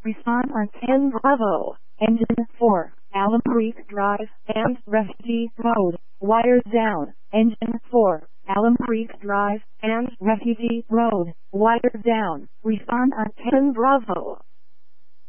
Respond on 10 Bravo. Engine 4, Alum Creek Drive and Refugee Road. Wires down. Engine 4, Alum Creek Drive and Refugee Road. Wires down. Respond on 10 Bravo.